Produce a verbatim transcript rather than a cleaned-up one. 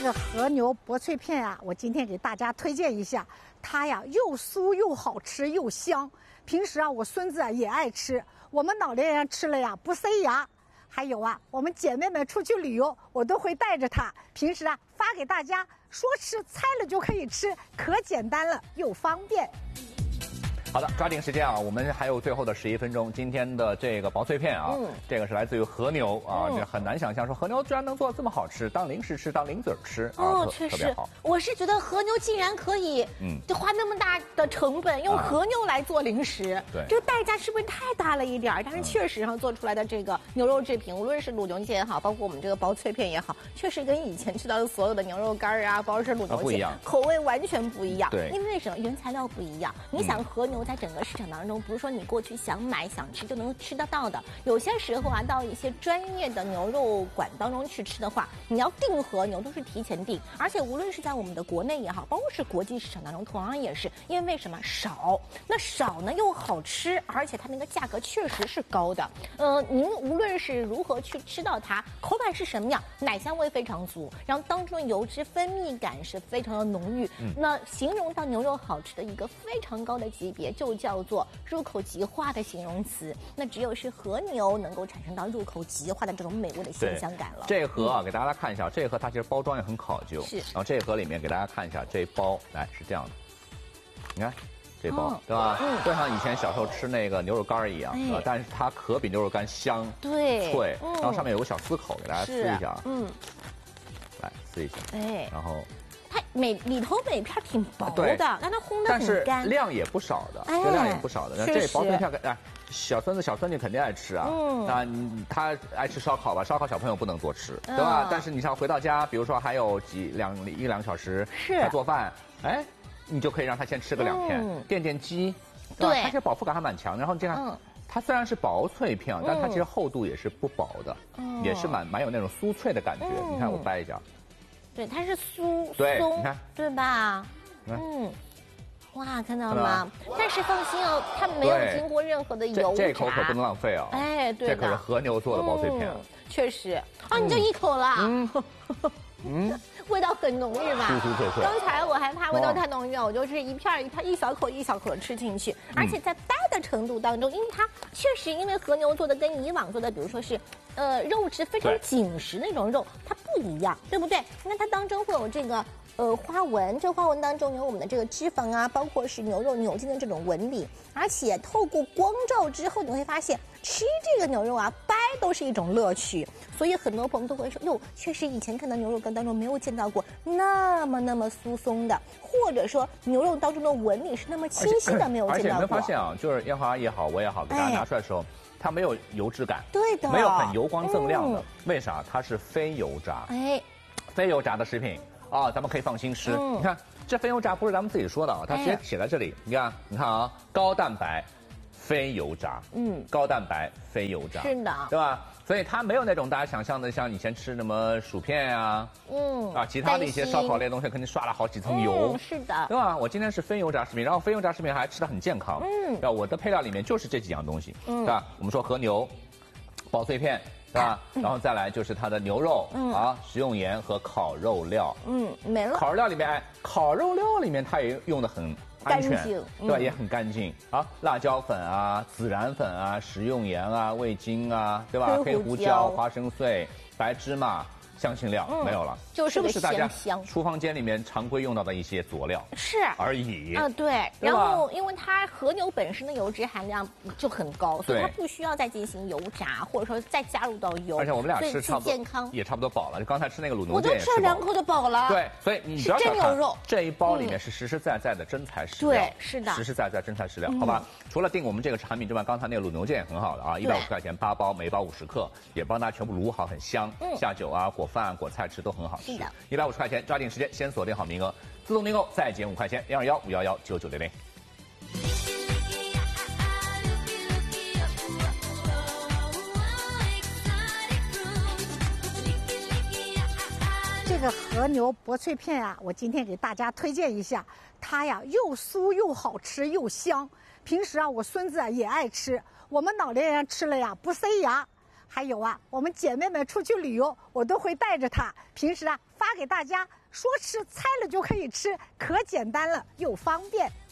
个和牛薄脆片啊，我今天给大家推荐一下，它呀又酥又好吃又香。平时啊，我孙子啊也爱吃，我们老年人吃了呀不塞牙。还有啊，我们姐妹们出去旅游，我都会带着它。平时啊发给大家，说吃猜了就可以吃，可简单了又方便。 好的，抓紧时间啊！我们还有最后的十一分钟。今天的这个薄脆片啊，嗯、这个是来自于和牛啊，嗯、这很难想象说和牛居然能做这么好吃，当零食吃，当零嘴吃啊， 哦，确实，我是觉得和牛竟然可以，嗯，就花那么大的成本用和牛来做零食，啊、对，这个代价是不是太大了一点？但是确实上做出来的这个牛肉制品，无论是卤牛腱也好，包括我们这个薄脆片也好，确实跟以前吃到的所有的牛肉干啊，包括是卤牛腱，啊、口味完全不一样。 对， 因为为什么？原材料不一样。你想和牛在整个市场当中，不是说你过去想买想吃就能吃得到的。有些时候啊，到一些专业的牛肉馆当中去吃的话，你要订和牛都是提前订，而且无论是在我们的国内也好，包括是国际市场当中，同样也是，因为为什么少？那少呢又好吃，而且它那个价格确实是高的。呃，您无论是如何去吃到它，口感是什么样，奶香味非常足，然后当中的油脂分泌感是非常的浓郁。嗯、那形容到牛肉好吃的一个非常高的级别，就叫做入口即化的形容词。那只有是和牛能够产生到入口即化的这种美味的鲜香感了。 这盒啊，嗯、给大家看一下，这盒它其实包装也很考究。 是。 然后这盒里面给大家看一下，这包来是这样的，你看。这包、哦、对吧？嗯，就像以前小时候吃那个牛肉干一样，哎、但是它可比牛肉干香， 对， 脆，嗯、然后上面有个小撕口，给大家撕一下， 嗯， 来撕一下， 哎， 然后它每里头每片挺薄的，但它烘得很干， 但是量也不少的，哎、这量也不少的。那这薄脆片，哎，小孙子小孙女肯定爱吃啊，嗯，那他爱吃烧烤吧？烧烤小朋友不能多吃，对吧？嗯、但是你像回到家，比如说还有几两一两个小时在做饭，哎。你就可以让他先吃个两片，嗯、垫垫肌，对吧？它其实饱腹感还蛮强的。然后你这样，嗯、它虽然是薄脆片，但它其实厚度也是不薄的，嗯、也是蛮蛮有那种酥脆的感觉。嗯、你看我掰一下， 对，它是酥对松， 你看对吧？嗯，哇，看到了吗？但是放心哦，它没有经过任何的油炸， 这, 这口可不能浪费啊！ 哎，对的， 这可是和牛做的薄脆片， 嗯、确实啊，你就一口了。嗯嗯， 味道很浓郁吧？ 酥酥脆脆。 刚才我还怕味道太浓郁了，我就是一片一片一小口一小口的吃进去，而且在掰的程度当中，因为它确实因为和牛做的跟以往做的，比如说是，呃，肉质非常紧实那种肉，它不一样，对不对？那它当中会有这个。呃，花纹，这花纹当中有我们的这个脂肪啊，包括是牛肉扭筋的这种纹理，而且透过光照之后，你会发现吃这个牛肉啊，掰都是一种乐趣。所以很多朋友都会说，哟，确实以前看到牛肉干当中没有见到过那么那么酥松的，或者说牛肉当中的纹理是那么清晰的，没有见到过。 而且你会发现啊，就是燕华也好，我也好，给大家拿出来的时候。哎它没有油脂感， 对的， 没有很油光锃亮的，嗯、为啥？它是非油炸， 哎， 非油炸的食品啊，咱们可以放心吃。嗯、你看，这非油炸不是咱们自己说的啊，它直接写在这里。哎、你看，你看啊，高蛋白，非油炸，嗯，高蛋白非油炸， 是的， 对吧？所以它没有那种大家想象的，像以前吃什么薯片啊，嗯，啊，其他的一些烧烤类的东西，肯定刷了好几层油， 嗯、是的， 对吧？我今天是非油炸食品，然后非油炸食品还吃得很健康，嗯，对吧？我的配料里面就是这几样东西，嗯，对吧？我们说和牛，薄脆片。对吧？然后再来就是它的牛肉、嗯、啊，食用盐和烤肉料。 嗯，没了。 烤肉料里面，哎，烤肉料里面它也用的很安全，对吧？嗯、也很干净啊，辣椒粉啊、孜然粉啊、食用盐啊、味精啊，对吧？黑胡椒、花生碎、白芝麻。香辛料、嗯、没有了， 就是不是大家厨房间里面常规用到的一些佐料是而已啊、呃？对，然后因为它和牛本身的油脂含量就很高，所以它不需要再进行油炸，或者说再加入到油。 而且我们俩吃差不多健康， 也差不多饱了。就刚才吃那个卤牛腱， 我都吃了两口就饱了。 对，所以你不要小看这一包里面是实实在在的真材实料， 对，是的， 实实在在真材实料，好吧？除了订我们这个产品之外，刚才那个卤牛腱也很好的啊，一百五十块钱八包，每包五十克，也帮大家全部卤好，很香，下酒啊、裹饭、裹菜吃都很好吃。一百五十块钱，抓紧时间，先锁定好名额，自动订购再减五块钱，零二幺五幺幺九九零零。 这个和牛薄脆片啊，我今天给大家推荐一下，它呀又酥又好吃又香。平时啊，我孙子啊也爱吃，我们老年人吃了呀不塞牙。还有啊，我们姐妹们出去旅游，我都会带着它。平时啊发给大家，说吃猜了就可以吃，可简单了又方便。